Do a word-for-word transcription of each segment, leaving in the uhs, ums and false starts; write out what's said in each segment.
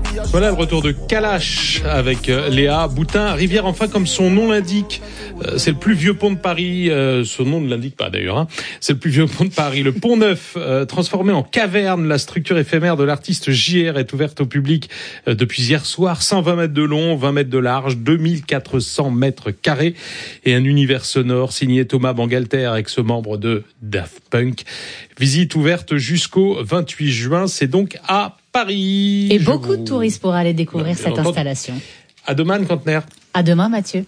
Voilà le retour de Kalash avec Léa Boutin. Rivière, enfin, comme son nom l'indique, c'est le plus vieux pont de Paris. Son nom ne l'indique pas d'ailleurs. Hein. C'est le plus vieux pont de Paris. Le pont neuf, transformé en caverne, la structure éphémère de l'artiste J R est ouverte au public depuis hier soir. cent vingt mètres de long, vingt mètres de large, deux mille quatre cents mètres carrés et un univers sonore signé Thomas Bangalter, ex-membre de Daft Punk. Visite ouverte jusqu'au vingt-huit juin. C'est donc à Paris. Et beaucoup de touristes pourraient aller découvrir cette entendu. installation. À demain, Anne Cantenaire. À demain, Mathieu.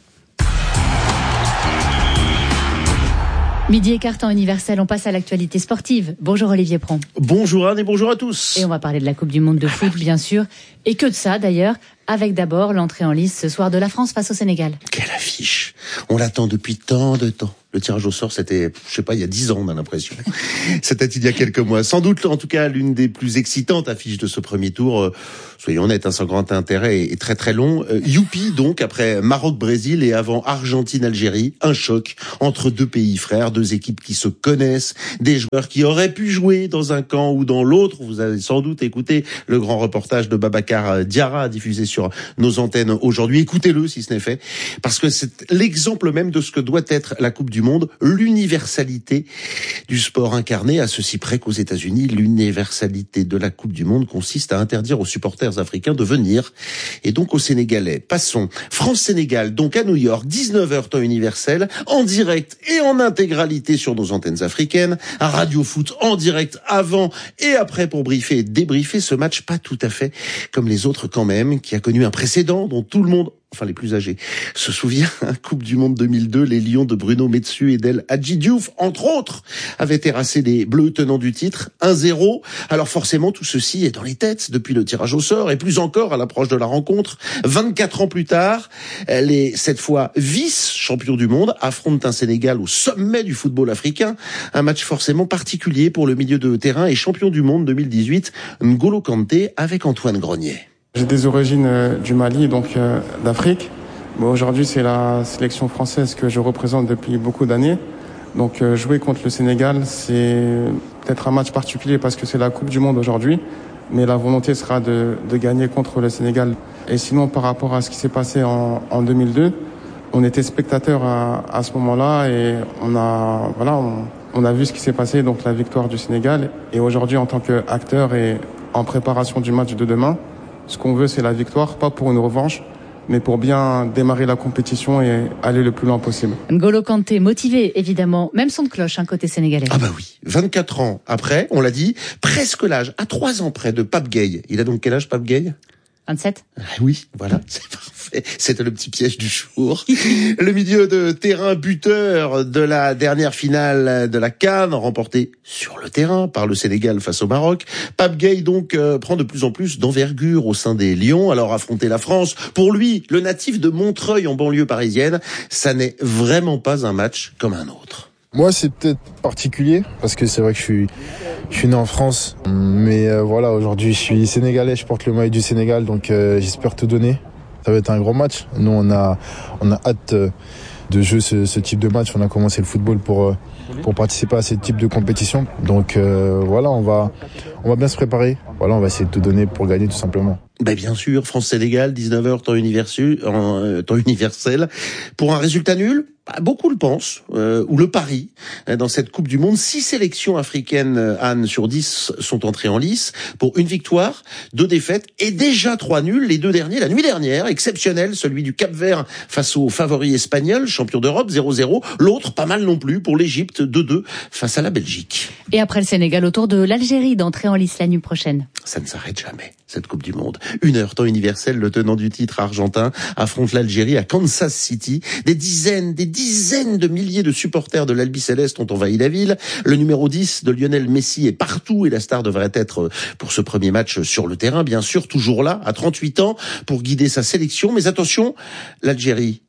Midi et quart temps universel, on passe à l'actualité sportive. Bonjour Olivier Pron. Bonjour Anne et bonjour à tous. Et on va parler de la Coupe du Monde de foot, bien sûr. Et que de ça, d'ailleurs, avec d'abord l'entrée en lice ce soir de la France face au Sénégal. Quelle affiche! On l'attend depuis tant de temps. Le tirage au sort, c'était, je sais pas, il y a dix ans, on a l'impression. C'était il y a quelques mois. Sans doute, en tout cas, l'une des plus excitantes affiches de ce premier tour. Euh, soyons honnêtes, hein, sans grand intérêt et, et très très long. Euh, youpi, donc, après Maroc-Brésil et avant Argentine-Algérie, un choc entre deux pays frères, deux équipes qui se connaissent, des joueurs qui auraient pu jouer dans un camp ou dans l'autre. Vous avez sans doute écouté le grand reportage de Babacar Diarra diffusé sur nos antennes aujourd'hui. Écoutez-le si ce n'est fait, parce que c'est l'exemple même de ce que doit être la Coupe du Monde, l'universalité du sport incarné, à ceci près qu'aux États-Unis, l'universalité de la Coupe du Monde consiste à interdire aux supporters africains de venir, et donc aux Sénégalais. Passons. France-Sénégal, donc à New York, dix-neuf heures temps universel, en direct et en intégralité sur nos antennes africaines, à Radio Foot en direct avant et après pour briefer et débriefer ce match pas tout à fait comme les autres quand même, qui a connu un précédent dont tout le monde, enfin les plus âgés, se souvient. Coupe du Monde deux mille deux, les Lions de Bruno Metsu et d'El Hadji Diouf, entre autres, avaient terrassé les Bleus tenants du titre, un zéro. Alors forcément, tout ceci est dans les têtes depuis le tirage au sort, et plus encore à l'approche de la rencontre. vingt-quatre ans plus tard, les, cette fois, vice-champions du monde affrontent un Sénégal au sommet du football africain. Un match forcément particulier pour le milieu de terrain et champion du monde deux mille dix-huit, N'Golo Kanté avec Antoine Grenier. J'ai des origines euh, du Mali, donc euh, d'Afrique. Bon, aujourd'hui, c'est la sélection française que je représente depuis beaucoup d'années. Donc euh, jouer contre le Sénégal, c'est peut-être un match particulier parce que c'est la Coupe du Monde aujourd'hui. Mais la volonté sera de, de gagner contre le Sénégal. Et sinon, par rapport à ce qui s'est passé en, en deux mille deux, on était spectateurs à, à ce moment-là et on a, voilà, on, on a vu ce qui s'est passé, donc la victoire du Sénégal. Et aujourd'hui, en tant qu'acteur et en préparation du match de demain, ce qu'on veut, c'est la victoire, pas pour une revanche, mais pour bien démarrer la compétition et aller le plus loin possible. N'Golo Kanté, motivé, évidemment. Même son de cloche, un côté sénégalais. Ah bah oui, vingt-quatre ans après, on l'a dit, presque l'âge, à trois ans près de Pape Gueye. Il a donc quel âge, Pape Gueye ? vingt-sept Ah oui, voilà, c'est parfait. C'était le petit piège du jour. Le milieu de terrain buteur de la dernière finale de la CAN, remporté sur le terrain par le Sénégal face au Maroc. Pape Gueye donc euh, prend de plus en plus d'envergure au sein des Lions. Alors affronter la France, pour lui, le natif de Montreuil en banlieue parisienne, ça n'est vraiment pas un match comme un autre. Moi, c'est peut-être particulier parce que c'est vrai que je suis, je suis né en France, mais euh, voilà, aujourd'hui, je suis sénégalais, je porte le maillot du Sénégal, donc euh, j'espère tout donner. Ça va être un gros match. Nous, on a, on a hâte euh, de jouer ce, ce type de match. On a commencé le football pour, euh, pour participer à ce type de compétition. Donc euh, voilà, on va, on va bien se préparer. Voilà, on va essayer de tout donner pour gagner tout simplement. Ben bien sûr, France-Sénégal, dix-neuf heures temps universel, euh, temps universel. Pour un résultat nul, bah, beaucoup le pensent, euh, ou le parient, dans cette Coupe du Monde. Six sélections africaines, Anne, sur dix sont entrées en lice pour une victoire, deux défaites et déjà trois nuls. Les deux derniers, la nuit dernière, exceptionnel, celui du Cap-Vert face au favori espagnol, champion d'Europe, zéro zéro. L'autre, pas mal non plus, pour l'Égypte, deux deux face à la Belgique. Et après le Sénégal, autour de l'Algérie d'entrer en lice la nuit prochaine. Ça ne s'arrête jamais, cette Coupe du Monde. Une heure temps universel, le tenant du titre argentin affronte l'Algérie à Kansas City. Des dizaines, des dizaines de milliers de supporters de l'Albi Céleste ont envahi la ville. Le numéro dix de Lionel Messi est partout et la star devrait être pour ce premier match sur le terrain, bien sûr, toujours là, à trente-huit ans, pour guider sa sélection. Mais attention, l'Algérie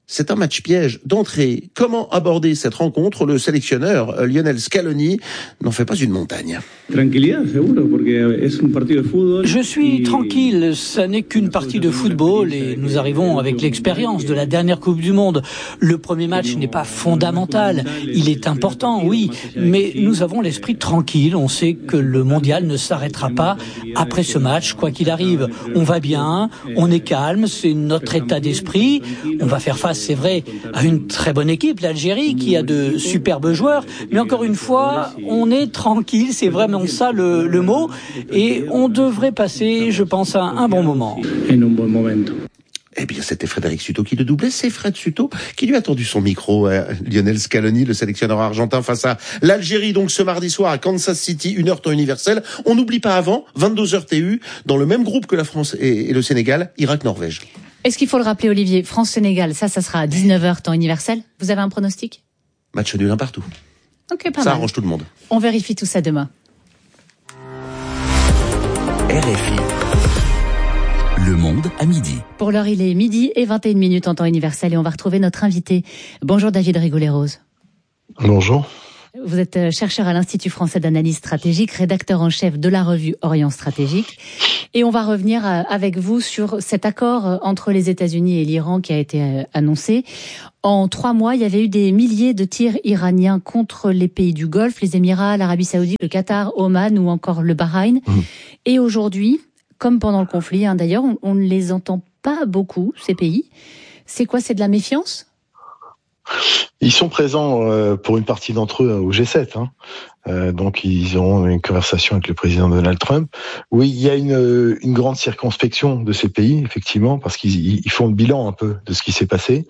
c'est un match piège d'entrée. Comment aborder cette rencontre? Le sélectionneur Lionel Scaloni n'en fait pas une montagne. Je suis tranquille, ça n'est qu'une partie de football et nous arrivons avec l'expérience de la dernière Coupe du Monde. Le premier match n'est pas fondamental, il est important, oui, mais nous avons l'esprit tranquille, on sait que le mondial ne s'arrêtera pas après ce match, quoi qu'il arrive. On va bien, on est calme, c'est notre état d'esprit, on va faire face, c'est vrai, à une très bonne équipe, l'Algérie, qui a de superbes joueurs, mais encore une fois, on est tranquille, c'est vraiment ça le, le mot, et on devrait passer, je pense, à un bon moment. Eh bien, c'était Frédéric Suto qui le doublait. C'est Fred Suto qui lui a tendu son micro à Lionel Scaloni, le sélectionneur argentin, face à l'Algérie, donc ce mardi soir à Kansas City, une heure temps universel. On n'oublie pas avant, vingt-deux heures T U, dans le même groupe que la France et, et le Sénégal, Irak-Norvège. Est-ce qu'il faut le rappeler, Olivier, France-Sénégal, ça, ça sera à dix-neuf heures temps universel. Vous avez un pronostic? Match nul un partout. Ok, pas ça mal. arrange tout le monde. On vérifie tout ça demain. R F I. Le Monde à midi. Pour l'heure, il est midi et vingt et une minutes en temps universel et on va retrouver notre invité. Bonjour David Rigolet-Rose. Bonjour. Vous êtes chercheur à l'Institut français d'analyse stratégique, rédacteur en chef de la revue Orient Stratégique. Et on va revenir avec vous sur cet accord entre les États-Unis et l'Iran qui a été annoncé. En trois mois, il y avait eu des milliers de tirs iraniens contre les pays du Golfe, les Émirats, l'Arabie Saoudite, le Qatar, Oman ou encore le Bahreïn. Mmh. Et aujourd'hui, comme pendant le conflit, hein, d'ailleurs, on, on ne les entend pas beaucoup, ces pays. C'est quoi, c'est de la méfiance ? Ils sont présents euh, pour une partie d'entre eux au G sept. Hein. Euh, donc, ils auront une conversation avec le président Donald Trump. Oui, il y a une, une grande circonspection de ces pays, effectivement, parce qu'ils ils font le bilan un peu de ce qui s'est passé.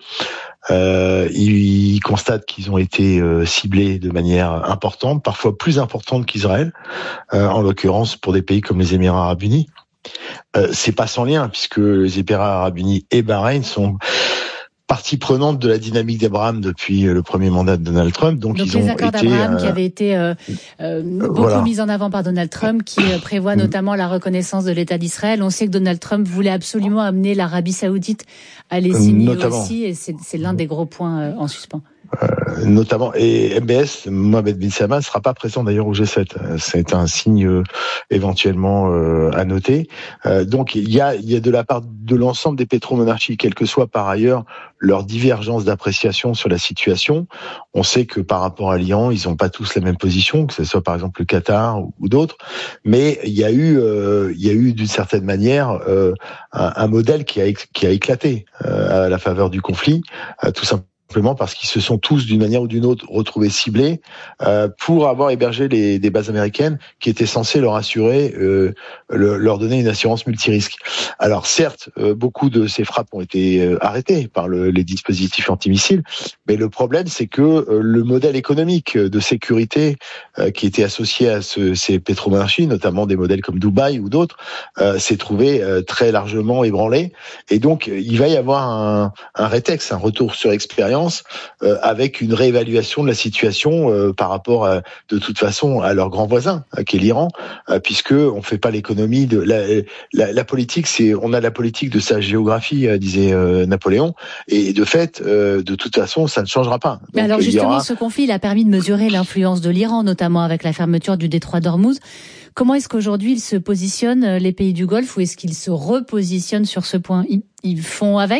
Euh, ils, ils constatent qu'ils ont été euh, ciblés de manière importante, parfois plus importante qu'Israël, euh, en l'occurrence pour des pays comme les Émirats Arabes Unis. Euh, c'est pas sans lien, puisque les Émirats Arabes Unis et Bahreïn sont partie prenante de la dynamique d'Abraham depuis le premier mandat de Donald Trump. Donc, donc ils les ont accords été, d'Abraham euh, qui avaient été euh, euh, beaucoup voilà. mis en avant par Donald Trump, qui euh, prévoit notamment la reconnaissance de l'État d'Israël. On sait que Donald Trump voulait absolument amener l'Arabie Saoudite à les signer notamment. aussi, et c'est, c'est l'un des gros points euh, en suspens. Euh, notamment, et M B S, Mohamed bin Salman, ne sera pas présent d'ailleurs au G sept. C'est un signe euh, éventuellement euh, à noter. Euh, donc il y a, il y a de la part de l'ensemble des pétromonarchies, quelle que soit par ailleurs leur divergence d'appréciation sur la situation. On sait que par rapport à l'Iran, ils n'ont pas tous la même position, que ce soit par exemple le Qatar ou, ou d'autres. Mais il y a eu, euh, il y a eu d'une certaine manière euh, un, un modèle qui a, qui a éclaté euh, à la faveur du conflit, euh, tout simplement. Simplement parce qu'ils se sont tous, d'une manière ou d'une autre, retrouvés ciblés euh, pour avoir hébergé les, des bases américaines qui étaient censées leur assurer, euh, le, leur donner une assurance multirisque. Alors certes, euh, beaucoup de ces frappes ont été euh, arrêtées par le, les dispositifs antimissiles, mais le problème c'est que euh, le modèle économique de sécurité euh, qui était associé à ce, ces pétromonarchies, notamment des modèles comme Dubaï ou d'autres, euh, s'est trouvé euh, très largement ébranlé. Et donc il va y avoir un, un rétex, un retour sur expérience, Euh, avec une réévaluation de la situation euh, par rapport à, de toute façon à leur grand voisin, euh, qui est l'Iran, euh, puisque on fait pas l'économie de la, la, la politique, c'est on a la politique de sa géographie, euh, disait euh, Napoléon, et de fait, euh, de toute façon, ça ne changera pas. Donc, Mais alors justement, aura... ce conflit il a permis de mesurer l'influence de l'Iran, notamment avec la fermeture du détroit d'Ormuz. Comment est-ce qu'aujourd'hui ils se positionnent, les pays du Golfe, ou est-ce qu'ils se repositionnent sur ce point ? Ils, ils font avec ?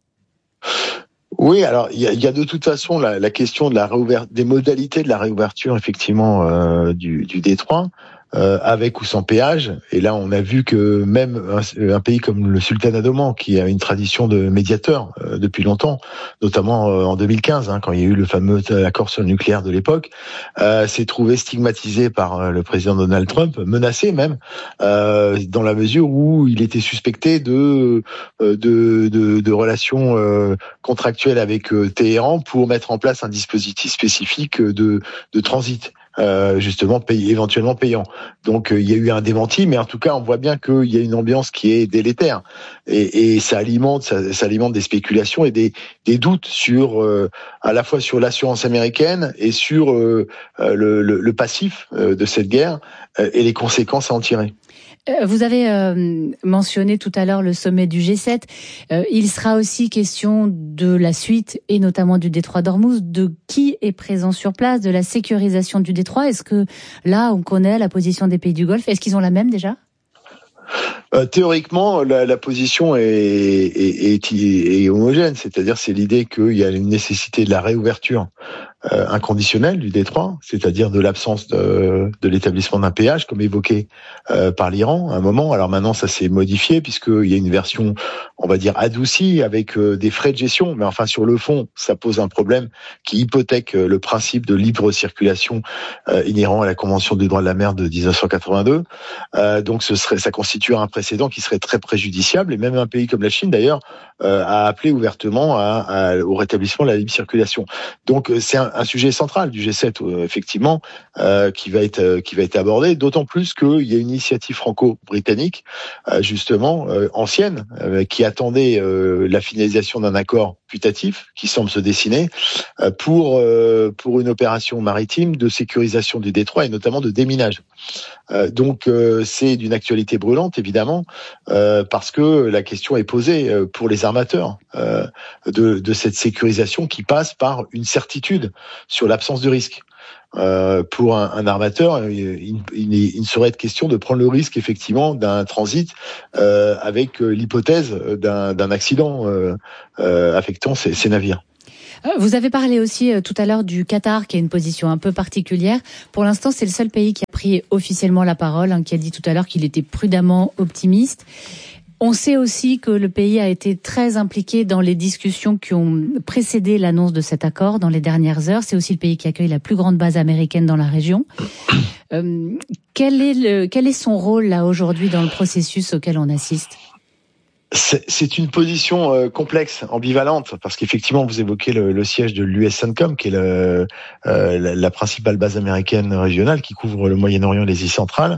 Oui, alors il y a, y a de toute façon la, la question de la réouverture, des modalités de la réouverture effectivement euh, du, du détroit, euh, avec ou sans péage. Et là, on a vu que même un, un pays comme le Sultanat d'Oman, qui a une tradition de médiateur euh, depuis longtemps, notamment euh, en deux mille quinze, hein, quand il y a eu le fameux accord sur le nucléaire de l'époque, euh, s'est trouvé stigmatisé par euh, le président Donald Trump, menacé même, euh, dans la mesure où il était suspecté de de, de, de relations euh, contractuelles avec euh, Téhéran pour mettre en place un dispositif spécifique de, de transit. Euh, justement pay, éventuellement payant. Donc euh, il y a eu un démenti, mais en tout cas on voit bien qu'il y a une ambiance qui est délétère et, et ça alimente, ça, ça alimente des spéculations et des, des doutes sur euh, à la fois sur l'assurance américaine et sur euh, le, le, le passif euh, de cette guerre euh, et les conséquences à en tirer. Vous avez euh, mentionné tout à l'heure le sommet du G sept. Euh, il sera aussi question de la suite et notamment du détroit d'Ormuz. De qui est présent sur place, de la sécurisation du détroit. Est-ce que là, on connaît la position des pays du Golfe? Est-ce qu'ils ont la même déjà? Euh, théoriquement, la, la position est, est, est, est homogène, c'est-à-dire c'est l'idée qu'il y a une nécessité de la réouverture euh, inconditionnelle du détroit, c'est-à-dire de l'absence de, de l'établissement d'un péage, comme évoqué euh, par l'Iran à un moment. Alors maintenant, ça s'est modifié puisqu'il y a une version, on va dire, adoucie avec euh, des frais de gestion, mais enfin sur le fond, ça pose un problème qui hypothèque le principe de libre circulation euh, inhérent à la Convention des droits de la mer de dix-neuf cent quatre-vingt-deux. Euh, donc ce serait, ça constitue un précédent qui serait très préjudiciable, et même un pays comme la Chine d'ailleurs euh, a appelé ouvertement à, à, au rétablissement de la libre circulation. Donc c'est un, un sujet central du G sept euh, effectivement euh, qui va être euh, qui va être abordé, d'autant plus qu'il y a une initiative franco-britannique euh, justement euh, ancienne euh, qui attendait euh, la finalisation d'un accord putatif qui semble se dessiner euh, pour euh, pour une opération maritime de sécurisation du détroit et notamment de déminage. Euh, donc euh, c'est d'une actualité brûlante évidemment euh, parce que la question est posée euh, pour les armateurs euh, de, de cette sécurisation qui passe par une certitude sur l'absence de risque. Euh, pour un, un armateur, il, il, il ne saurait être question de prendre le risque effectivement d'un transit euh, avec l'hypothèse d'un, d'un accident euh, euh, affectant ces, ces navires. Vous avez parlé aussi euh, tout à l'heure du Qatar, qui a une position un peu particulière. Pour l'instant, c'est le seul pays qui a pris officiellement la parole, hein, qui a dit tout à l'heure qu'il était prudemment optimiste. On sait aussi que le pays a été très impliqué dans les discussions qui ont précédé l'annonce de cet accord dans les dernières heures. C'est aussi le pays qui accueille la plus grande base américaine dans la région. Euh, quel est le, quel est son rôle là aujourd'hui dans le processus auquel on assiste ? C'est, c'est une position euh, complexe, ambivalente, parce qu'effectivement, vous évoquez le, le siège de l'U S CENTCOM, qui est le, euh, la, la principale base américaine régionale qui couvre le Moyen-Orient et l'Asie centrale.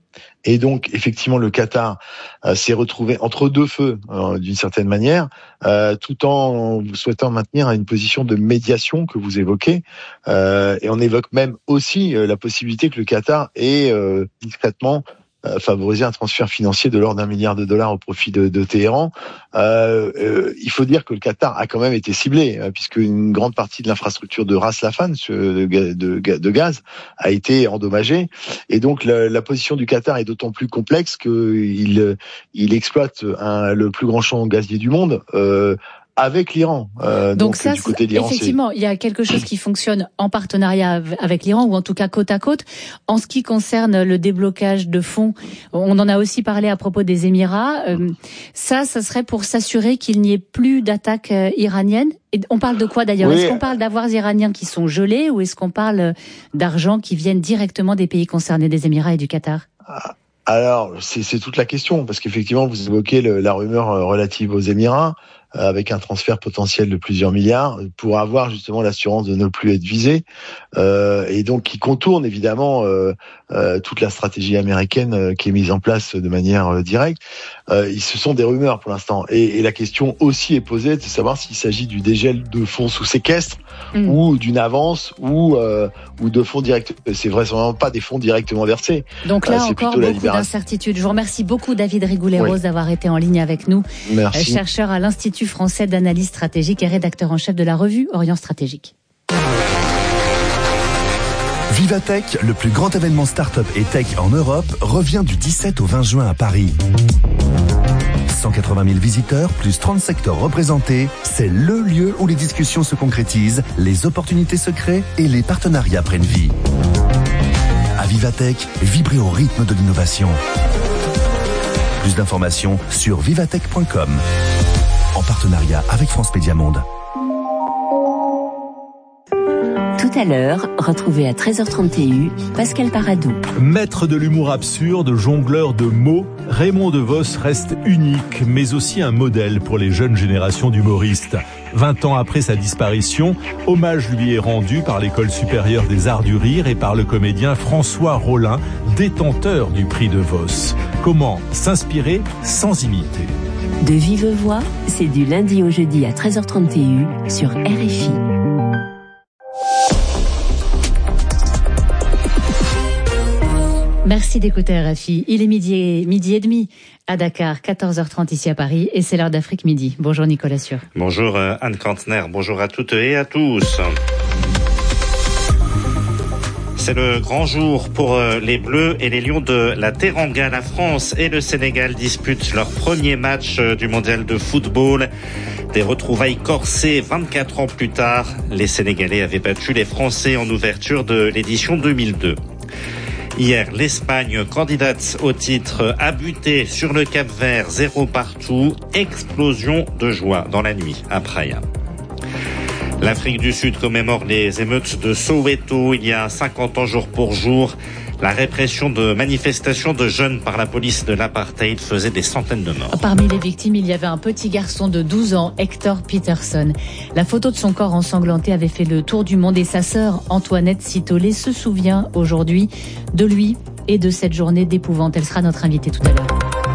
Et donc, effectivement, le Qatar euh, s'est retrouvé entre deux feux, euh, d'une certaine manière, euh, tout en souhaitant maintenir une position de médiation que vous évoquez. Euh, et on évoque même aussi euh, la possibilité que le Qatar ait euh, discrètement euh, favorisé un transfert financier de l'ordre d'un milliard de dollars au profit de, de Téhéran. Euh, euh, il faut dire que le Qatar a quand même été ciblé, euh, puisque une grande partie de l'infrastructure de Ras Laffan de, de, de gaz a été endommagée, et donc la, la position du Qatar est d'autant plus complexe qu'il il exploite un, le plus grand champ gazier du monde. Euh, avec l'Iran. Euh, donc, donc ça, du côté de l'Iran, effectivement, c'est... il y a quelque chose qui fonctionne en partenariat avec l'Iran, ou en tout cas côte à côte. En ce qui concerne le déblocage de fonds, on en a aussi parlé à propos des Émirats. Euh, ça, ça serait pour s'assurer qu'il n'y ait plus d'attaques euh, iraniennes. Et on parle de quoi d'ailleurs ? Oui. Est-ce qu'on parle d'avoirs iraniens qui sont gelés, ou est-ce qu'on parle d'argent qui viennent directement des pays concernés, des Émirats et du Qatar ? ah. Alors, c'est, c'est toute la question, parce qu'effectivement, vous évoquez le, la rumeur relative aux Émirats, euh, avec un transfert potentiel de plusieurs milliards, pour avoir justement l'assurance de ne plus être visé, euh, et donc qui contourne évidemment euh, euh, toute la stratégie américaine euh, qui est mise en place de manière euh, directe. Euh, ce sont des rumeurs pour l'instant, et, et la question aussi est posée de savoir s'il s'agit du dégel de fonds sous séquestre, mmh. ou d'une avance, ou euh, ou de fonds directs. C'est vraisemblablement pas des fonds directement versés. Donc là euh, encore beaucoup d'incertitudes. Je vous remercie beaucoup, David Rigoulet-Rose, oui. d'avoir été en ligne avec nous. Merci. Chercheur à l'Institut français d'analyse stratégique et rédacteur en chef de la revue Orient Stratégique. Vivatech, le plus grand événement start-up et tech en Europe, revient du dix-sept au vingt juin à Paris. cent quatre-vingt mille visiteurs, plus trente secteurs représentés, c'est le lieu où les discussions se concrétisent, les opportunités se créent et les partenariats prennent vie. À Vivatech, vibrez au rythme de l'innovation. Plus d'informations sur vivatech point com, en partenariat avec France Média Monde. Tout à l'heure, retrouvez à treize heures trente et un Pascal Paradou. Maître de l'humour absurde, jongleur de mots, Raymond DeVos reste unique, mais aussi un modèle pour les jeunes générations d'humoristes. Vingt ans après sa disparition, hommage lui est rendu par l'École supérieure des arts du rire et par le comédien François Rollin, détenteur du prix DeVos. Comment s'inspirer sans imiter ? De vive voix, c'est du lundi au jeudi à treize heures trente et un sur R F I. Merci d'écouter R F I. Il est midi et, midi et demi à Dakar, quatorze heures trente ici à Paris, et c'est l'heure d'Afrique Midi. Bonjour Nicolas Sûr. Bonjour Anne Kantner, bonjour à toutes et à tous. C'est le grand jour pour les Bleus et les Lions de la Teranga. La France et le Sénégal disputent leur premier match du mondial de football. Des retrouvailles corsées vingt-quatre ans plus tard. Les Sénégalais avaient battu les Français en ouverture de l'édition deux mille deux. Hier, l'Espagne, candidate au titre, a buté sur le Cap-Vert, zéro partout. Explosion de joie dans la nuit à Praia. L'Afrique du Sud commémore les émeutes de Soweto il y a cinquante ans jour pour jour. La répression de manifestations de jeunes par la police de l'apartheid faisait des centaines de morts. Parmi les victimes, il y avait un petit garçon de douze ans, Hector Peterson. La photo de son corps ensanglanté avait fait le tour du monde et sa sœur, Antoinette Sitolé, se souvient aujourd'hui de lui et de cette journée d'épouvante. Elle sera notre invitée tout à l'heure.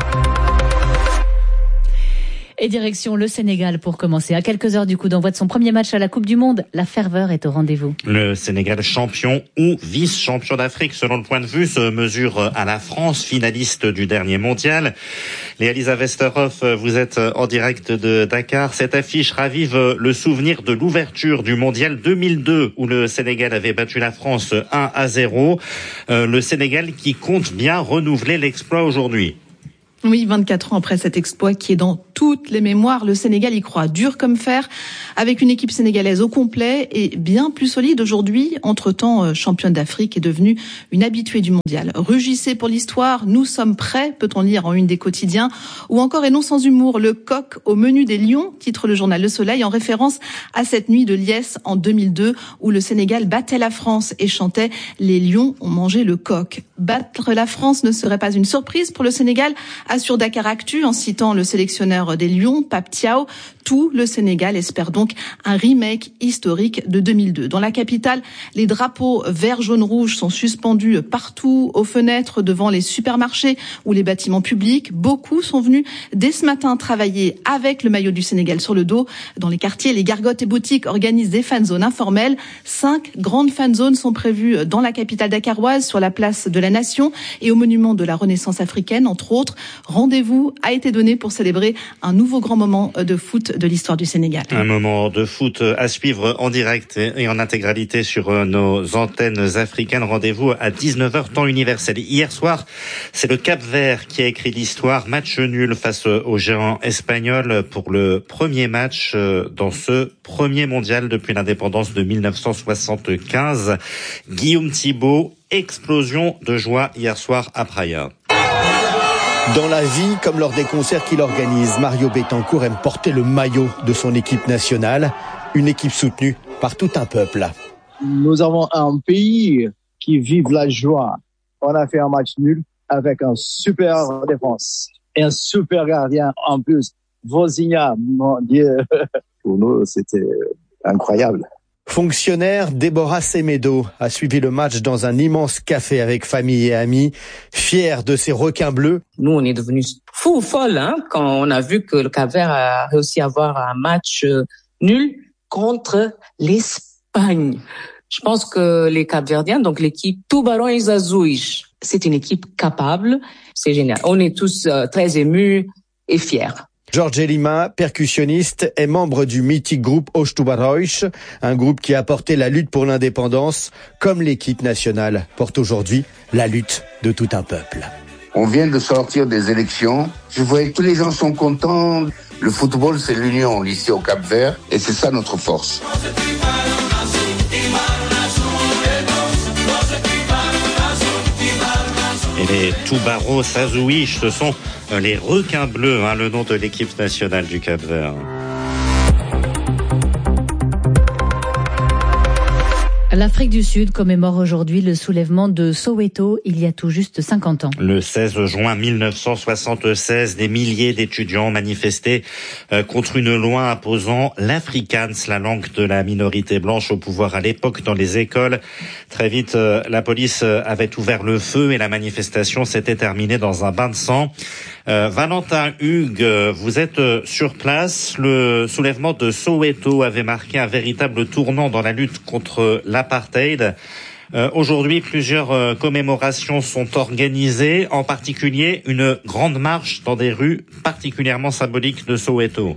Et direction le Sénégal pour commencer. À quelques heures du coup d'envoi de son premier match à la Coupe du Monde, la ferveur est au rendez-vous. Le Sénégal champion ou vice-champion d'Afrique selon le point de vue se mesure à la France, finaliste du dernier mondial. Léa-Lisa Westerhoff, vous êtes en direct de Dakar. Cette affiche ravive le souvenir de l'ouverture du mondial deux mille deux où le Sénégal avait battu la France un à zéro. Euh, le Sénégal qui compte bien renouveler l'exploit aujourd'hui. Oui, vingt-quatre ans après cet exploit qui est dans toutes les mémoires, le Sénégal y croit dur comme fer, avec une équipe sénégalaise au complet et bien plus solide aujourd'hui. Entre-temps, championne d'Afrique est devenue une habituée du mondial. Rugissez pour l'histoire, nous sommes prêts, peut-on lire en une des quotidiens. Ou encore, et non sans humour, le coq au menu des lions, titre le journal Le Soleil, en référence à cette nuit de liesse en deux mille deux, où le Sénégal battait la France et chantait « Les lions ont mangé le coq ». Battre la France ne serait pas une surprise pour le Sénégal, assure Dakar Actu en citant le sélectionneur des Lions, Pape Thiaw. Tout le Sénégal espère donc un remake historique de deux mille deux. Dans la capitale, les drapeaux vert, jaune, rouge sont suspendus partout, aux fenêtres, devant les supermarchés ou les bâtiments publics. Beaucoup sont venus dès ce matin travailler avec le maillot du Sénégal sur le dos. Dans les quartiers, les gargotes et boutiques organisent des fan zones informelles. Cinq grandes fan zones sont prévues dans la capitale dakaroise, sur la place de la Nation et au monument de la Renaissance africaine, entre autres. Rendez-vous a été donné pour célébrer un nouveau grand moment de foot de l'histoire du Sénégal. Un moment de foot à suivre en direct et en intégralité sur nos antennes africaines. Rendez-vous à dix-neuf heures temps universel. Hier soir, c'est le Cap-Vert qui a écrit l'histoire. Match nul face au géant espagnol pour le premier match dans ce premier mondial depuis l'indépendance de mille neuf cent soixante-quinze. Guillaume Thibault, explosion de joie hier soir à Praia. Dans la vie, comme lors des concerts qu'il organise, Mario Bettencourt aime porter le maillot de son équipe nationale, une équipe soutenue par tout un peuple. Nous avons un pays qui vive la joie. On a fait un match nul avec un super défense et un super gardien en plus. Vozinha, mon Dieu. Pour nous, c'était incroyable. Fonctionnaire, Déborah Semedo a suivi le match dans un immense café avec famille et amis, fière de ses requins bleus. Nous, on est devenus fous, folles, hein, quand on a vu que le Cap-Vert a réussi à avoir un match euh, nul contre l'Espagne. Je pense que les Cap-Verdiens, donc l'équipe Tubarões Azuis, c'est une équipe capable, c'est génial. On est tous euh, très émus et fiers. Jorge Lima, percussionniste, est membre du mythique groupe Os Tubarões, un groupe qui a porté la lutte pour l'indépendance, comme l'équipe nationale porte aujourd'hui la lutte de tout un peuple. On vient de sortir des élections. Je vois que tous les gens sont contents. Le football, c'est l'union ici au Cap-Vert, et c'est ça notre force. Et les Tubarões Azuis, ce sont les requins bleus, hein, le nom de l'équipe nationale du Cap-Vert. L'Afrique du Sud commémore aujourd'hui le soulèvement de Soweto il y a tout juste cinquante ans. Le seize juin mille neuf cent soixante-seize, des milliers d'étudiants manifestaient contre une loi imposant l'afrikaans, la langue de la minorité blanche, au pouvoir à l'époque dans les écoles. Très vite, la police avait ouvert le feu et la manifestation s'était terminée dans un bain de sang. Euh, Valentin Hugues, vous êtes sur place. Le soulèvement de Soweto avait marqué un véritable tournant dans la lutte contre l'apartheid. Euh, aujourd'hui, plusieurs euh, commémorations sont organisées, en particulier une grande marche dans des rues particulièrement symboliques de Soweto.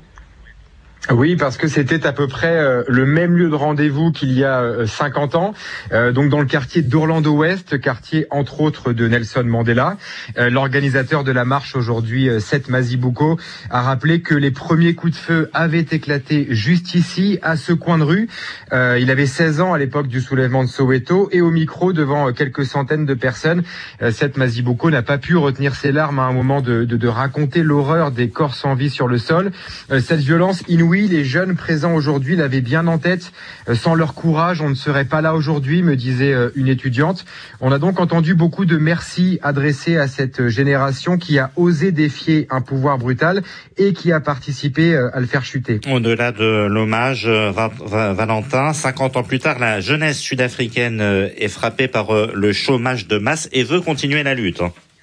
Oui, parce que c'était à peu près euh, le même lieu de rendez-vous qu'il y a euh, cinquante ans, euh, donc dans le quartier d'Orlando West, quartier entre autres de Nelson Mandela. Euh, l'organisateur de la marche aujourd'hui, euh, Seth Mazibuko, a rappelé que les premiers coups de feu avaient éclaté juste ici, à ce coin de rue. Euh, il avait seize ans à l'époque du soulèvement de Soweto, et au micro, devant euh, quelques centaines de personnes, euh, Seth Mazibuko n'a pas pu retenir ses larmes à un moment de, de, de raconter l'horreur des corps sans vie sur le sol. Euh, cette violence inouïe, les jeunes présents aujourd'hui l'avaient bien en tête. Sans leur courage, on ne serait pas là aujourd'hui, me disait une étudiante. On a donc entendu beaucoup de merci adressés à cette génération qui a osé défier un pouvoir brutal et qui a participé à le faire chuter. Au-delà de l'hommage, Valentin, cinquante ans plus tard, la jeunesse sud-africaine est frappée par le chômage de masse et veut continuer la lutte.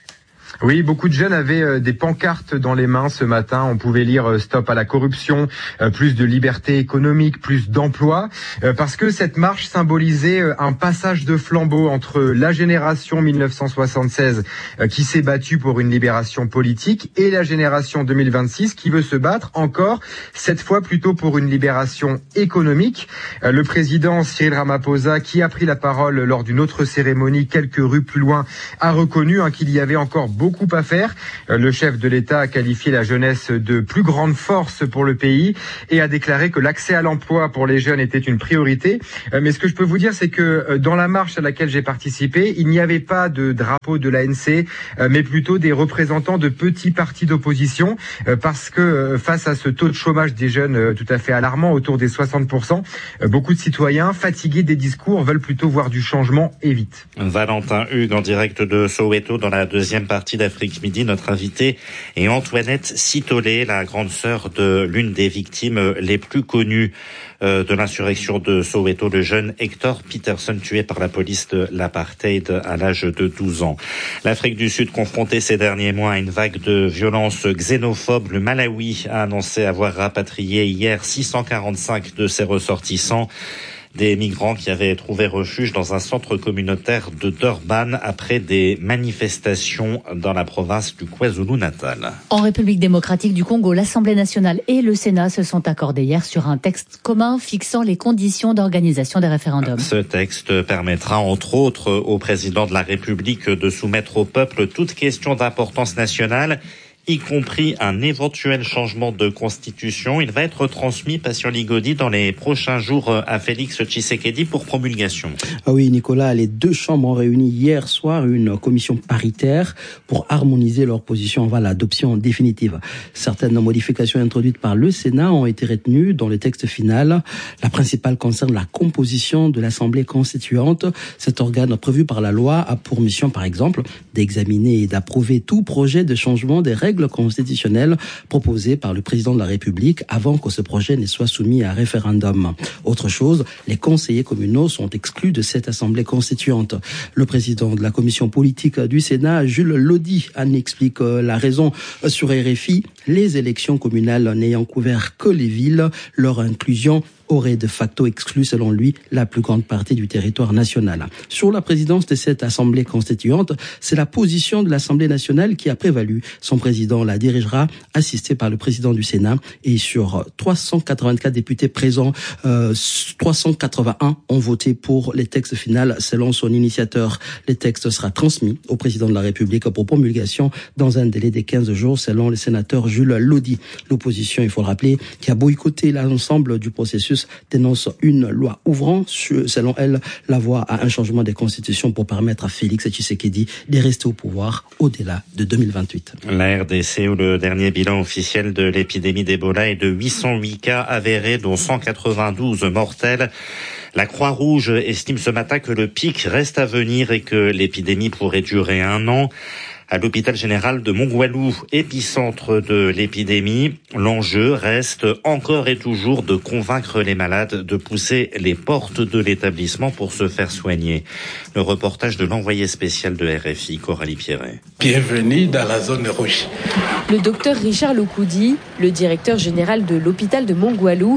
Oui, beaucoup de jeunes avaient euh, des pancartes dans les mains ce matin. On pouvait lire euh, stop à la corruption, euh, plus de liberté économique, plus d'emploi, euh, parce que cette marche symbolisait euh, un passage de flambeau entre la génération mille neuf cent soixante-seize euh, qui s'est battue pour une libération politique et la génération deux mille vingt-six qui veut se battre encore, cette fois plutôt pour une libération économique. Euh, le président Cyril Ramaphosa, qui a pris la parole lors d'une autre cérémonie quelques rues plus loin, a reconnu hein, qu'il y avait encore beaucoup beaucoup à faire. Le chef de l'État a qualifié la jeunesse de plus grande force pour le pays et a déclaré que l'accès à l'emploi pour les jeunes était une priorité. Mais ce que je peux vous dire, c'est que dans la marche à laquelle j'ai participé, il n'y avait pas de drapeau de l'A N C, mais plutôt des représentants de petits partis d'opposition, parce que face à ce taux de chômage des jeunes tout à fait alarmant, autour des soixante pour cent, beaucoup de citoyens fatigués des discours veulent plutôt voir du changement et vite. Valentin Hugues en direct de Soweto dans la deuxième partie d'Afrique Midi. Notre invitée est Antoinette Sitolé, la grande sœur de l'une des victimes les plus connues de l'insurrection de Soweto, le jeune Hector Peterson, tué par la police de l'apartheid à l'âge de douze ans. L'Afrique du Sud, confrontée ces derniers mois à une vague de violences xénophobes, le Malawi a annoncé avoir rapatrié hier six cent quarante-cinq de ses ressortissants, des migrants qui avaient trouvé refuge dans un centre communautaire de Durban après des manifestations dans la province du KwaZulu-Natal. En République démocratique du Congo, l'Assemblée nationale et le Sénat se sont accordés hier sur un texte commun fixant les conditions d'organisation des référendums. Ce texte permettra entre autres au président de la République de soumettre au peuple toute question d'importance nationale, y compris un éventuel changement de constitution. Il va être transmis, Patient Ligodi, dans les prochains jours à Félix Tshisekedi pour promulgation. Ah oui, Nicolas, les deux chambres ont réuni hier soir une commission paritaire pour harmoniser leurs positions avant l'adoption définitive. Certaines modifications introduites par le Sénat ont été retenues dans le texte final. La principale concerne la composition de l'Assemblée constituante. Cet organe prévu par la loi a pour mission, par exemple, d'examiner et d'approuver tout projet de changement des règles constitutionnelles proposées par le président de la République avant que ce projet ne soit soumis à référendum. Autre chose, les conseillers communaux sont exclus de cette assemblée constituante. Le président de la commission politique du Sénat, Jules Lodi, en explique la raison sur R F I. Les élections communales n'ayant couvert que les villes, leur inclusion aurait de facto exclu, selon lui, la plus grande partie du territoire national. Sur la présidence de cette assemblée constituante, c'est la position de l'Assemblée nationale qui a prévalu. Son président la dirigera, assisté par le président du Sénat. Et sur trois cent quatre-vingt-quatre députés présents, euh, trois cent quatre-vingt-un ont voté pour les textes finaux selon son initiateur. Le texte sera transmis au président de la République pour promulgation dans un délai de quinze jours, selon le sénateur Jules Lodi. L'opposition, il faut le rappeler, qui a boycotté l'ensemble du processus, dénonce une loi ouvrant, selon elle, la voie à un changement des constitutions pour permettre à Félix Tshisekedi de rester au pouvoir au-delà de deux mille vingt-huit. La R D C, où le dernier bilan officiel de l'épidémie d'Ebola est de huit cent huit cas avérés, dont cent quatre-vingt-douze mortels. La Croix-Rouge estime ce matin que le pic reste à venir et que l'épidémie pourrait durer un an. À l'hôpital général de Mongwalu, épicentre de l'épidémie, l'enjeu reste encore et toujours de convaincre les malades de pousser les portes de l'établissement pour se faire soigner. Le reportage de l'envoyé spécial de R F I, Coralie Pierret. Bienvenue dans la zone rouge. Le docteur Richard Lokoudi, le directeur général de l'hôpital de Mongwalu,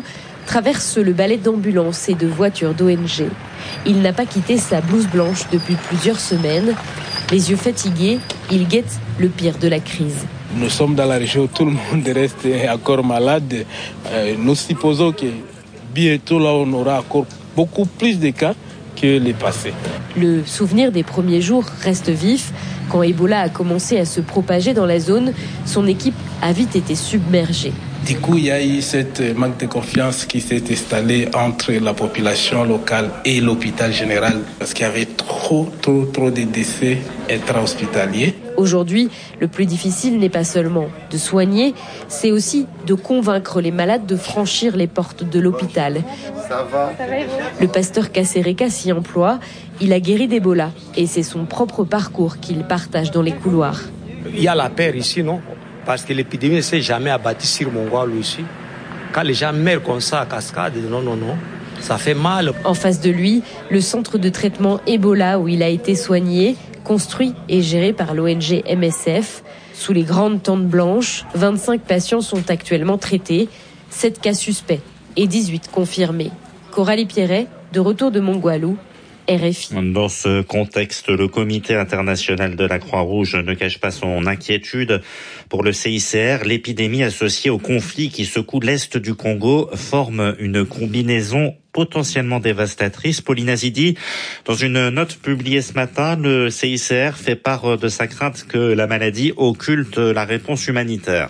traverse le balai d'ambulances et de voitures d'O N G. Il n'a pas quitté sa blouse blanche depuis plusieurs semaines. Les yeux fatigués, il guette le pire de la crise. Nous sommes dans la région où tout le monde reste encore malade. Euh, nous supposons que bientôt là, on aura encore beaucoup plus de cas que les passés. Le souvenir des premiers jours reste vif. Quand Ebola a commencé à se propager dans la zone, son équipe a vite été submergée. Du coup, il y a eu cette manque de confiance qui s'est installée entre la population locale et l'hôpital général parce qu'il y avait trop, trop, trop de décès intra-hospitaliers. Aujourd'hui, le plus difficile n'est pas seulement de soigner, c'est aussi de convaincre les malades de franchir les portes de l'hôpital. Ça va. Le pasteur Kasereka s'y emploie. Il a guéri d'Ebola et c'est son propre parcours qu'il partage dans les couloirs. Il y a la peur ici, non ? Parce que l'épidémie ne s'est jamais abattue sur mon voile ici. Quand les gens meurent comme ça à cascade, non, non, non, ça fait mal. En face de lui, le centre de traitement Ebola où il a été soigné, construit et géré par l'O N G M S F. Sous les grandes tentes blanches, vingt-cinq patients sont actuellement traités, sept cas suspects et dix-huit confirmés. Coralie Pierret, de retour de Mongoualou, R F I. Dans ce contexte, le Comité international de la Croix-Rouge ne cache pas son inquiétude. Pour le C I C R, l'épidémie associée au conflit qui secoue l'Est du Congo forme une combinaison potentiellement dévastatrice. Pauline Azidi, dans une note publiée ce matin, le C I C R fait part de sa crainte que la maladie occulte la réponse humanitaire.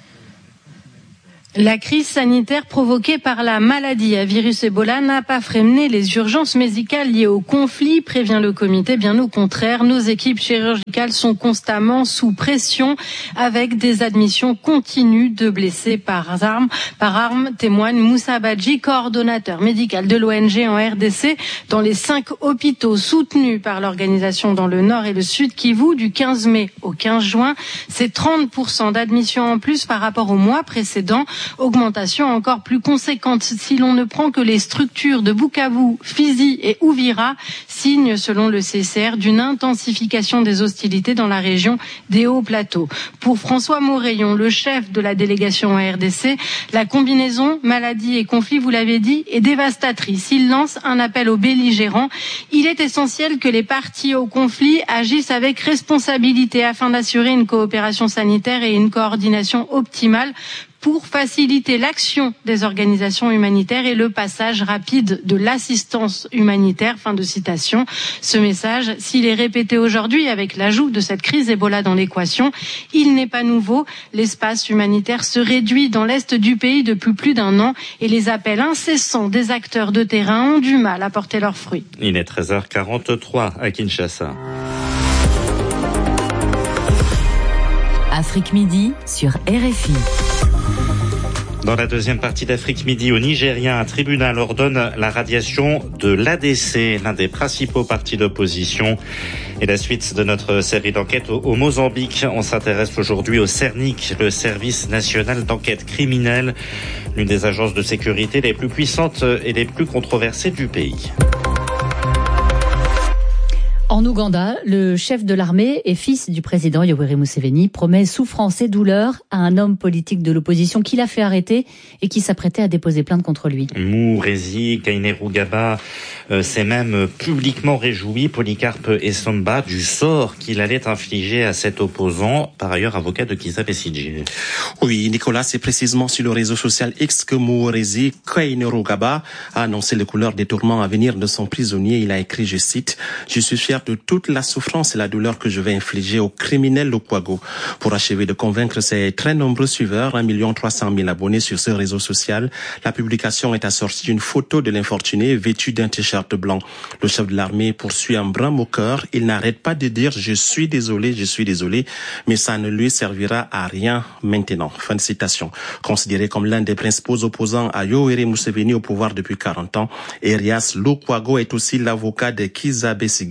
La crise sanitaire provoquée par la maladie à virus Ebola n'a pas freiné les urgences médicales liées au conflit, prévient le comité. Bien au contraire, nos équipes chirurgicales sont constamment sous pression avec des admissions continues de blessés par arme. Par arme, témoigne Moussa Badji, coordonnateur médical de l'O N G en R D C, dans les cinq hôpitaux soutenus par l'organisation dans le Nord et le Sud Kivu du quinze mai au quinze juin. C'est trente pour cent d'admissions en plus par rapport au mois précédent. Augmentation encore plus conséquente si l'on ne prend que les structures de Bukavu, Fizi et Uvira, signe selon le C C R d'une intensification des hostilités dans la région des Hauts Plateaux. Pour François Moreillon, le chef de la délégation à R D C, la combinaison maladie et conflit, vous l'avez dit, est dévastatrice. Il lance un appel aux belligérants. Il est essentiel que les parties au conflit agissent avec responsabilité afin d'assurer une coopération sanitaire et une coordination optimale pour faciliter l'action des organisations humanitaires et le passage rapide de l'assistance humanitaire. Fin de citation. Ce message, s'il est répété aujourd'hui avec l'ajout de cette crise Ebola dans l'équation, il n'est pas nouveau. L'espace humanitaire se réduit dans l'est du pays depuis plus d'un an et les appels incessants des acteurs de terrain ont du mal à porter leurs fruits. Il est treize heures quarante-trois à Kinshasa. Afrique Midi sur R F I. Dans la deuxième partie d'Afrique Midi, au Nigeria, un tribunal ordonne la radiation de l'A D C, l'un des principaux partis d'opposition. Et la suite de notre série d'enquêtes au Mozambique, on s'intéresse aujourd'hui au CERNIC, le service national d'enquête criminelle, l'une des agences de sécurité les plus puissantes et les plus controversées du pays. En Ouganda, le chef de l'armée et fils du président Yoweri Museveni promet souffrance et douleur à un homme politique de l'opposition qui l'a fait arrêter et qui s'apprêtait à déposer plainte contre lui. Mourezi Kainerugaba euh, s'est même publiquement réjoui, Polycarpe Essomba, du sort qu'il allait infliger à cet opposant, par ailleurs avocat de Kizza Besigye. Oui, Nicolas, c'est précisément sur le réseau social X que Mourezi Kainerugaba a annoncé les couleurs des tourments à venir de son prisonnier. Il a écrit, je cite, « Je suis fier de toute la souffrance et la douleur que je vais infliger au criminel Lukwago. » Pour achever de convaincre ses très nombreux suiveurs, un million trois cent mille abonnés sur ce réseau social, la publication est assortie d'une photo de l'infortuné vêtu d'un t-shirt blanc. Le chef de l'armée poursuit un brin moqueur. Il n'arrête pas de dire « Je suis désolé, je suis désolé », mais ça ne lui servira à rien maintenant. Fin de citation. Considéré comme l'un des principaux opposants à Yoweri Museveni au pouvoir depuis quarante ans, Erias Lukwago est aussi l'avocat de Kizza Besigye,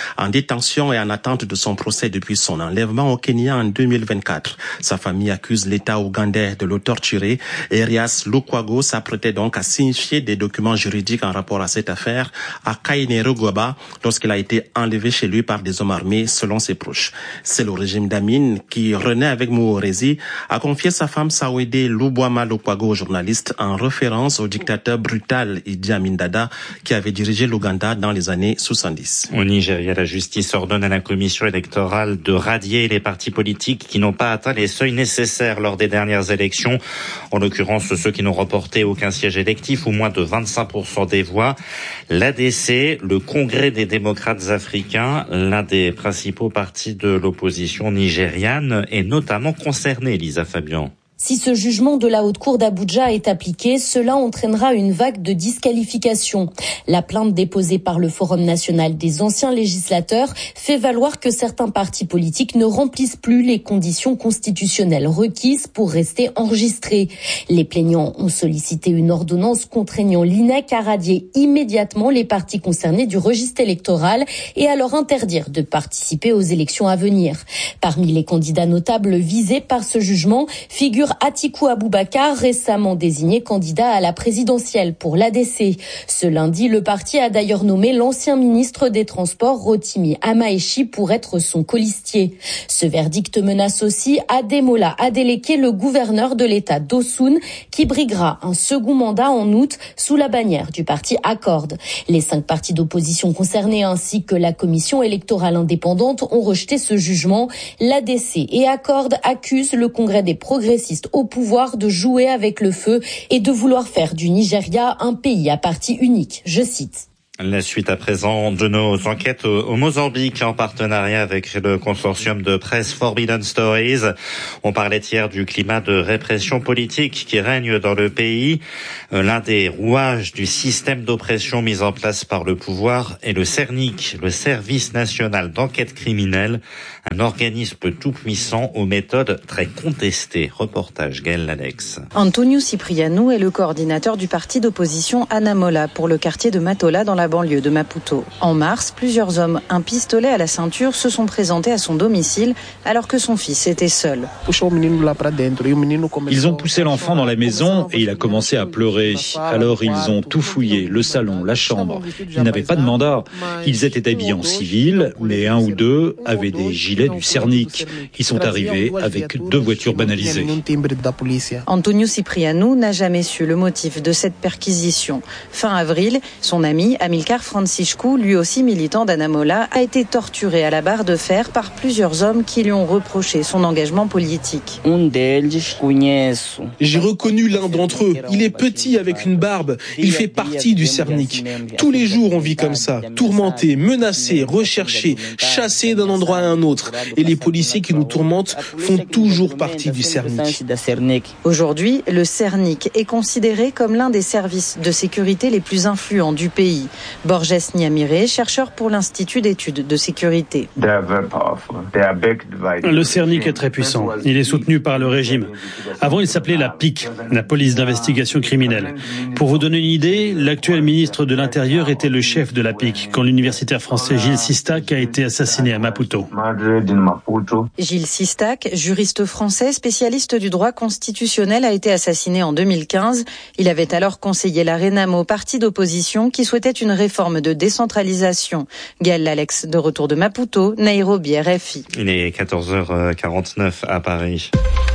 en détention et en attente de son procès depuis son enlèvement au Kenya en deux mille vingt-quatre. Sa famille accuse l'État ougandais de le torturer. Erias Lukwago s'apprêtait donc à signifier des documents juridiques en rapport à cette affaire à Kainerugaba lorsqu'il a été enlevé chez lui par des hommes armés, selon ses proches. C'est le régime d'Amin qui renaît avec Mouorezi, a confié sa femme Sawede Lubwama Lukwago au journaliste en référence au dictateur brutal Idi Amin Dada qui avait dirigé l'Ouganda dans les années soixante-dix. Au Nigeria, la justice ordonne à la commission électorale de radier les partis politiques qui n'ont pas atteint les seuils nécessaires lors des dernières élections. En l'occurrence, ceux qui n'ont remporté aucun siège électif ou moins de vingt-cinq pour cent des voix. L'A D C, le Congrès des démocrates africains, l'un des principaux partis de l'opposition nigériane, est notamment concerné, Lisa Fabian. Si ce jugement de la Haute Cour d'Abuja est appliqué, cela entraînera une vague de disqualification. La plainte déposée par le Forum national des anciens législateurs fait valoir que certains partis politiques ne remplissent plus les conditions constitutionnelles requises pour rester enregistrés. Les plaignants ont sollicité une ordonnance contraignant l'I N E C à radier immédiatement les partis concernés du registre électoral et à leur interdire de participer aux élections à venir. Parmi les candidats notables visés par ce jugement figure Atiku Abubakar, récemment désigné candidat à la présidentielle pour l'A D C. Ce lundi, le parti a d'ailleurs nommé l'ancien ministre des Transports Rotimi Amaechi pour être son colistier. Ce verdict menace aussi Ademola Adeleke, le gouverneur de l'État d'Osun, qui briguera un second mandat en août sous la bannière du parti Accord. Les cinq partis d'opposition concernés ainsi que la commission électorale indépendante ont rejeté ce jugement. L'A D C et Accord accusent le Congrès des progressistes au pouvoir de jouer avec le feu et de vouloir faire du Nigeria un pays à parti unique. Je cite. La suite à présent de nos enquêtes au Mozambique en partenariat avec le consortium de presse Forbidden Stories. On parlait hier du climat de répression politique qui règne dans le pays. L'un des rouages du système d'oppression mis en place par le pouvoir est le CERNIC, le Service national d'enquête criminelle, un organisme tout-puissant aux méthodes très contestées. Reportage Gaël Lalex. Antonio Cipriano est le coordinateur du parti d'opposition Anamola pour le quartier de Matola dans la banlieue de Maputo. En mars, plusieurs hommes, un pistolet à la ceinture, se sont présentés à son domicile alors que son fils était seul. Ils ont poussé l'enfant dans la maison et il a commencé à pleurer. Alors ils ont tout fouillé, le salon, la chambre. Ils n'avaient pas de mandat. Ils étaient habillés en civil, mais un ou deux avaient des gilets du CERNIC. Ils sont arrivés avec deux voitures banalisées. Antonio Cipriano n'a jamais su le motif de cette perquisition. Fin avril, son ami Amilcar Francisco, lui aussi militant d'Anamola, a été torturé à la barre de fer par plusieurs hommes qui lui ont reproché son engagement politique. J'ai reconnu l'un d'entre eux. Il est petit avec une barbe. Il fait partie du CERNIC. Tous les jours, on vit comme ça, tourmenté, menacé, recherché, chassé d'un endroit à un autre. Et les policiers qui nous tourmentent font toujours partie du CERNIC. Aujourd'hui, le CERNIC est considéré comme l'un des services de sécurité les plus influents du pays. Borges Niamire, chercheur pour l'Institut d'études de sécurité. Le CERNIC est très puissant. Il est soutenu par le régime. Avant, il s'appelait la P I C, la police d'investigation criminelle. Pour vous donner une idée, l'actuel ministre de l'Intérieur était le chef de la P I C quand l'universitaire français Gilles Sistac a été assassiné à Maputo. Gilles Sistac, juriste français spécialiste du droit constitutionnel, a été assassiné en deux mille quinze. Il avait alors conseillé la Renamo, parti d'opposition qui souhaitait une réforme de décentralisation. Gaël Lalex, de retour de Maputo, Nairobi, R F I. Il est quatorze heures quarante-neuf à Paris.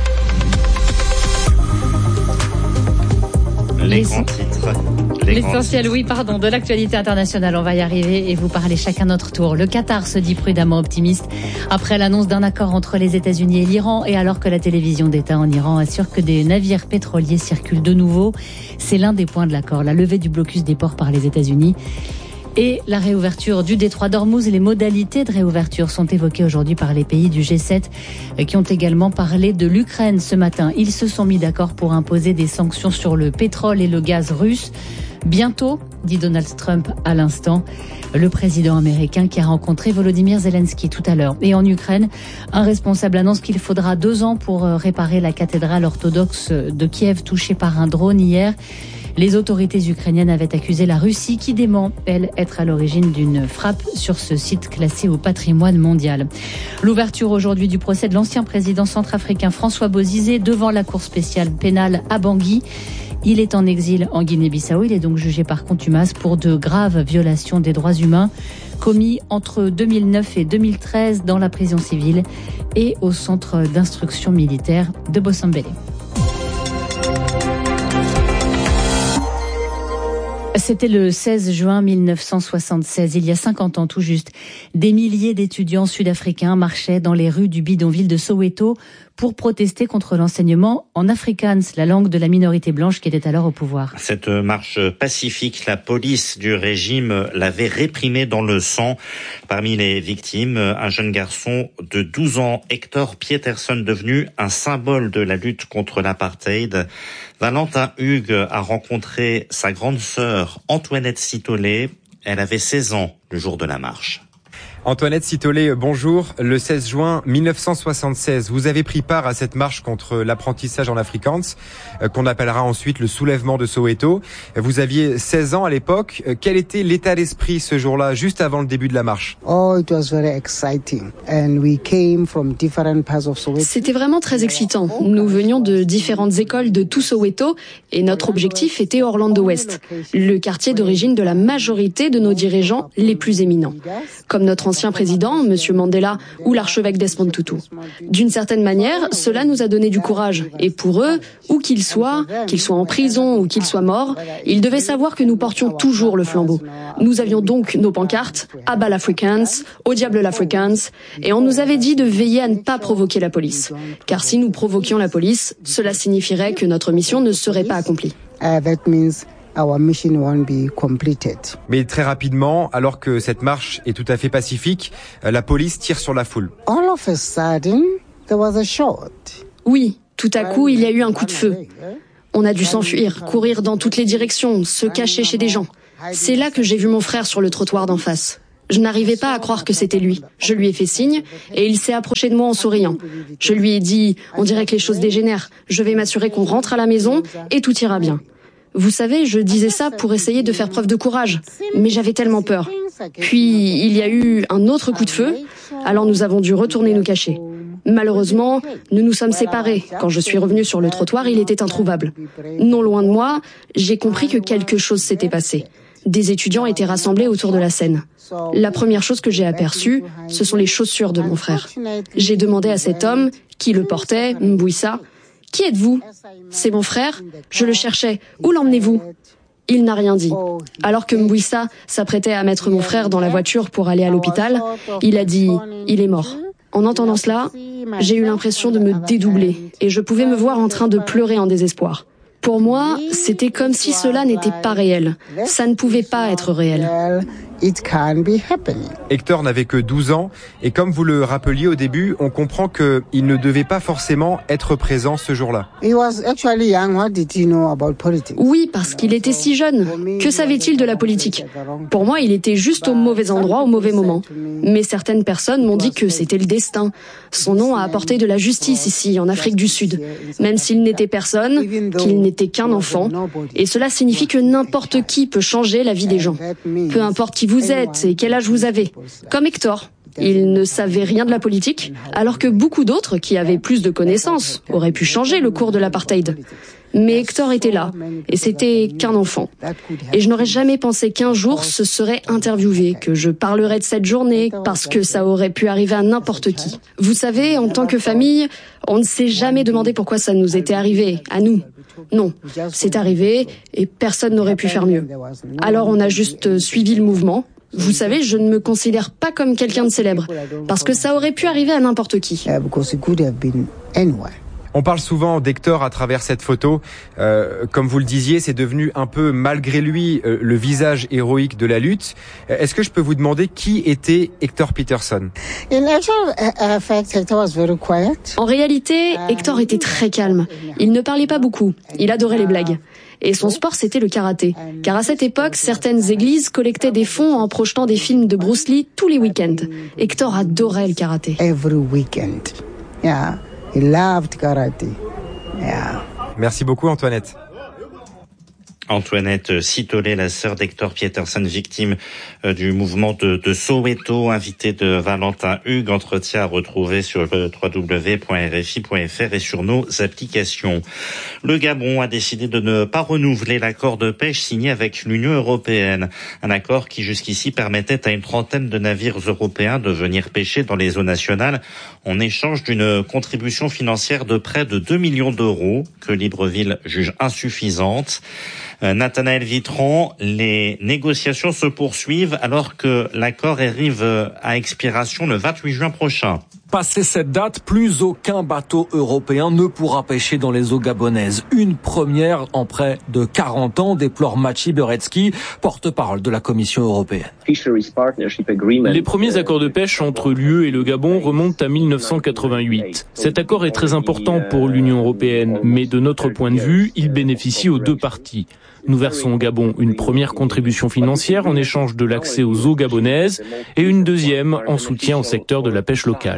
Les grands titres. Les L'essentiel, oui, pardon, de l'actualité internationale. On va y arriver et vous parler chacun notre tour. Le Qatar se dit prudemment optimiste après l'annonce d'un accord entre les États-Unis et l'Iran et alors que la télévision d'État en Iran assure que des navires pétroliers circulent de nouveau. C'est l'un des points de l'accord, la levée du blocus des ports par les États-Unis. Et la réouverture du détroit d'Ormuz. Les modalités de réouverture sont évoquées aujourd'hui par les pays du G sept qui ont également parlé de l'Ukraine ce matin. Ils se sont mis d'accord pour imposer des sanctions sur le pétrole et le gaz russe. Bientôt, dit Donald Trump à l'instant, le président américain qui a rencontré Volodymyr Zelensky tout à l'heure. Et en Ukraine, un responsable annonce qu'il faudra deux ans pour réparer la cathédrale orthodoxe de Kiev touchée par un drone hier. Les autorités ukrainiennes avaient accusé la Russie qui dément, elle, être à l'origine d'une frappe sur ce site classé au patrimoine mondial. L'ouverture aujourd'hui du procès de l'ancien président centrafricain François Bozizé devant la Cour spéciale pénale à Bangui. Il est en exil en Guinée-Bissau. Il est donc jugé par contumace pour de graves violations des droits humains commis entre deux mille neuf et deux mille treize dans la prison civile et au centre d'instruction militaire de Bossambélé. C'était le seize juin mille neuf cent soixante-seize, il y a cinquante ans tout juste. Des milliers d'étudiants sud-africains marchaient dans les rues du bidonville de Soweto pour protester contre l'enseignement en afrikaans, la langue de la minorité blanche qui était alors au pouvoir. Cette marche pacifique, la police du régime l'avait réprimée dans le sang. Parmi les victimes, un jeune garçon de douze ans, Hector Pieterson, devenu un symbole de la lutte contre l'apartheid. Valentin Hugues a rencontré sa grande sœur, Antoinette Sitolé. Elle avait seize ans le jour de la marche. Antoinette Sitolé, bonjour. Le seize juin mille neuf cent soixante-seize, vous avez pris part à cette marche contre l'apprentissage en afrikaans, qu'on appellera ensuite le soulèvement de Soweto. Vous aviez seize ans à l'époque. Quel était l'état d'esprit ce jour-là, juste avant le début de la marche? Oh, it was very exciting. And we came from different parts of Soweto. C'était vraiment très excitant. Nous venions de différentes écoles de tout Soweto et notre objectif était Orlando West, le quartier d'origine de la majorité de nos dirigeants les plus éminents. Comme notre ancien président, M. Mandela, ou l'archevêque Desmond Tutu. D'une certaine manière, cela nous a donné du courage. Et pour eux, où qu'ils soient, qu'ils soient en prison ou qu'ils soient morts, ils devaient savoir que nous portions toujours le flambeau. Nous avions donc nos pancartes, « À bas l'Afrikaans »,« Au diable l'Afrikaans », et on nous avait dit de veiller à ne pas provoquer la police. Car si nous provoquions la police, cela signifierait que notre mission ne serait pas accomplie. Uh, that means our mission won't be completed. Mais très rapidement, alors que cette marche est tout à fait pacifique, la police tire sur la foule. All of a sudden, there was a shot. Oui, tout à coup, il y a eu un coup de feu. On a dû s'enfuir, courir dans toutes les directions, se cacher chez des gens. C'est là que j'ai vu mon frère sur le trottoir d'en face. Je n'arrivais pas à croire que c'était lui. Je lui ai fait signe et il s'est approché de moi en souriant. Je lui ai dit, on dirait que les choses dégénèrent. Je vais m'assurer qu'on rentre à la maison et tout ira bien. Vous savez, je disais ça pour essayer de faire preuve de courage, mais j'avais tellement peur. Puis, il y a eu un autre coup de feu, alors nous avons dû retourner nous cacher. Malheureusement, nous nous sommes séparés. Quand je suis revenue sur le trottoir, il était introuvable. Non loin de moi, j'ai compris que quelque chose s'était passé. Des étudiants étaient rassemblés autour de la scène. La première chose que j'ai aperçue, ce sont les chaussures de mon frère. J'ai demandé à cet homme qui le portait, Mbouissa, « Qui êtes-vous » ? « C'est mon frère, je le cherchais. Où l'emmenez-vous » Il n'a rien dit. Alors que Mbouissa s'apprêtait à mettre mon frère dans la voiture pour aller à l'hôpital, il a dit « Il est mort ». En entendant cela, j'ai eu l'impression de me dédoubler et je pouvais me voir en train de pleurer en désespoir. Pour moi, c'était comme si cela n'était pas réel. Ça ne pouvait pas être réel. It can be happening. Hector n'avait que douze ans et comme vous le rappeliez au début, on comprend qu'il ne devait pas forcément être présent ce jour-là. He was actually young. What did he know about politics? Oui, parce qu'il était si jeune. Que savait-il de la politique ? Pour moi, il était juste au mauvais endroit au mauvais moment. Mais certaines personnes m'ont dit que c'était le destin. Son nom a apporté de la justice ici, en Afrique du Sud. Même s'il n'était personne, qu'il n'était qu'un enfant. Et cela signifie que n'importe qui peut changer la vie des gens. Peu importe qui vous êtes et quel âge vous avez. Comme Hector. Il ne savait rien de la politique, alors que beaucoup d'autres, qui avaient plus de connaissances, auraient pu changer le cours de l'apartheid. Mais Hector était là, et c'était qu'un enfant. Et je n'aurais jamais pensé qu'un jour ce serait interviewé, que je parlerais de cette journée, parce que ça aurait pu arriver à n'importe qui. Vous savez, en tant que famille, on ne s'est jamais demandé pourquoi ça nous était arrivé, à nous. Non, c'est arrivé, et personne n'aurait pu faire mieux. Alors on a juste suivi le mouvement. Vous savez, je ne me considère pas comme quelqu'un de célèbre, parce que ça aurait pu arriver à n'importe qui. On parle souvent d'Hector à travers cette photo. Euh, comme vous le disiez, c'est devenu un peu, malgré lui, euh, le visage héroïque de la lutte. Est-ce que je peux vous demander qui était Hector Pieterson ? En réalité, Hector était très calme. Il ne parlait pas beaucoup. Il adorait les blagues. Et son sport, c'était le karaté. Car à cette époque, certaines églises collectaient des fonds en projetant des films de Bruce Lee tous les week-ends. Hector adorait le karaté. Every weekend. Yeah. He loved karate. Yeah. Merci beaucoup, Antoinette. Antoinette Citollet, la sœur d'Hector Pietersen, victime du mouvement de, de Soweto, invitée de Valentin Hugues, entretien à retrouver sur le w w w point r f i point f r et sur nos applications. Le Gabon a décidé de ne pas renouveler l'accord de pêche signé avec l'Union européenne. Un accord qui jusqu'ici permettait à une trentaine de navires européens de venir pêcher dans les eaux nationales en échange d'une contribution financière de près de deux millions d'euros que Libreville juge insuffisante. Nathanaël Vitron, les négociations se poursuivent alors que l'accord arrive à expiration le vingt-huit juin prochain. Passé cette date, plus aucun bateau européen ne pourra pêcher dans les eaux gabonaises. Une première en près de quarante ans, déplore Maciej Berецki, porte-parole de la Commission européenne. Les premiers accords de pêche entre l'U E et le Gabon remontent à mille neuf cent quatre-vingt-huit. Cet accord est très important pour l'Union européenne, mais de notre point de vue, il bénéficie aux deux parties. Nous versons au Gabon une première contribution financière en échange de l'accès aux eaux gabonaises et une deuxième en soutien au secteur de la pêche locale.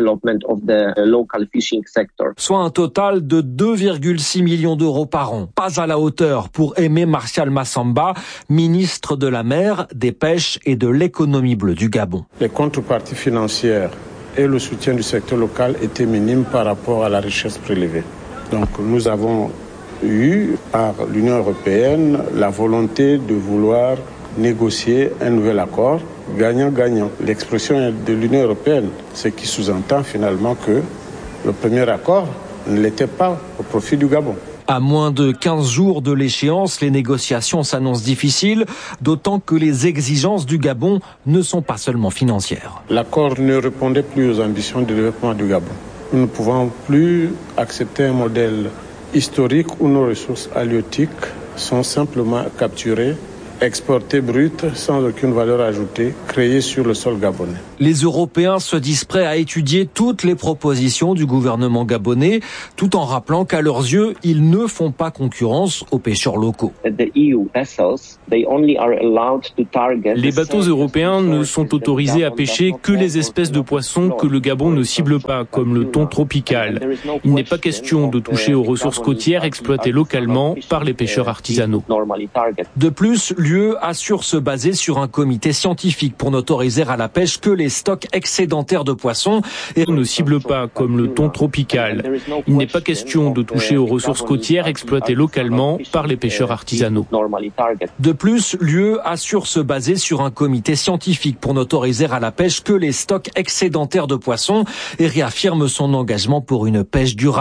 Soit un total de deux virgule six millions d'euros par an. Pas à la hauteur pour Aimé Martial Massamba, ministre de la mer, des pêches et de l'économie bleue du Gabon. Les contreparties financières et le soutien du secteur local étaient minimes par rapport à la richesse prélevée. Donc nous avons eu par l'Union européenne la volonté de vouloir négocier un nouvel accord gagnant-gagnant. L'expression de l'Union européenne, ce qui sous-entend finalement que le premier accord ne l'était pas au profit du Gabon. À moins de quinze jours de l'échéance, les négociations s'annoncent difficiles, d'autant que les exigences du Gabon ne sont pas seulement financières. L'accord ne répondait plus aux ambitions de développement du Gabon. Nous ne pouvons plus accepter un modèle historique où nos ressources halieutiques sont simplement capturées, exportées brutes sans aucune valeur ajoutée, créées sur le sol gabonais. Les Européens se disent prêts à étudier toutes les propositions du gouvernement gabonais, tout en rappelant qu'à leurs yeux, ils ne font pas concurrence aux pêcheurs locaux. Les bateaux européens ne sont autorisés à pêcher que les espèces de poissons que le Gabon ne cible pas, comme le thon tropical. Il n'est pas question de toucher aux ressources côtières exploitées localement par les pêcheurs artisanaux. De plus, l'U E assure se baser sur un comité scientifique pour n'autoriser à la pêche que les stocks excédentaires de poissons et ne cible pas comme le thon tropical. Il n'est pas question de toucher aux ressources côtières exploitées localement par les pêcheurs artisanaux. De plus, l'U E assure se baser sur un comité scientifique pour n'autoriser à la pêche que les stocks excédentaires de poissons et réaffirme son engagement pour une pêche durable.